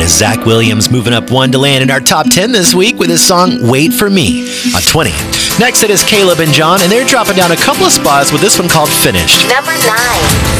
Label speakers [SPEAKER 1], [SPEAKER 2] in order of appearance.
[SPEAKER 1] That is Zach Williams moving up one to land in our top 10 this week with his song Wait For Me on 20. Next it is Caleb and John, and they're dropping down a couple of spots with this one called Finished.
[SPEAKER 2] Number 9.